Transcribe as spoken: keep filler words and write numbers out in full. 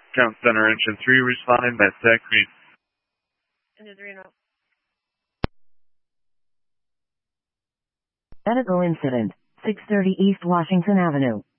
Count Center Engine three responding, Metsec Green. Engine three, no. Medical incident, six thirty East Washington Avenue.